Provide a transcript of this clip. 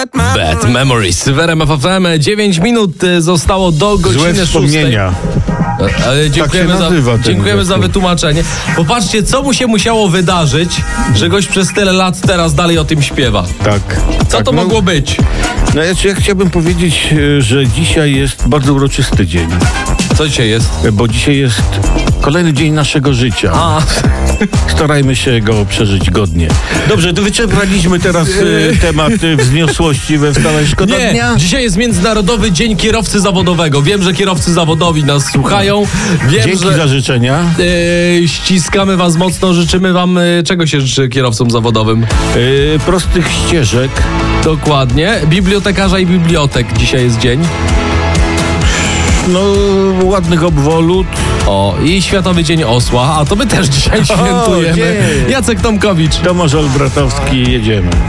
Bad Memories w RMF FM. 9 minut zostało do godziny 6. Złe wspomnienia. Ale dziękujemy za wytłumaczenie. Popatrzcie, co mu się musiało wydarzyć, że gość przez tyle lat teraz dalej o tym śpiewa. Tak. Co to mogło być? No ja chciałbym powiedzieć, że dzisiaj jest bardzo uroczysty dzień. Co dzisiaj jest? Bo dzisiaj jest kolejny dzień naszego życia. Starajmy się go przeżyć godnie. Dobrze, to wyczerpaliśmy teraz temat wzniosłości we Wstawaj Szkoda Dnia. Dzisiaj jest Międzynarodowy Dzień Kierowcy Zawodowego. Wiem, że kierowcy zawodowi nas słuchają. Dzięki za życzenia. Ściskamy was mocno, życzymy wam... czego się życzy kierowcom zawodowym? Prostych ścieżek. Dokładnie. Bibliotekarza i bibliotek dzisiaj jest dzień. No, ładnych obwolut. O, i Światowy Dzień Osła, a to my też dzisiaj świętujemy. Jacek Tomkowicz. Tomasz Olbratowski, jedziemy.